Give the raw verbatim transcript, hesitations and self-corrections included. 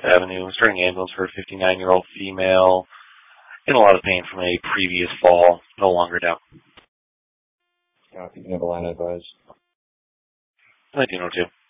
North Avenue, starting ambulance for a fifty-nine-year-old female in a lot of pain from a previous fall, no longer down. Yeah, if you can have a line advised. I do know too.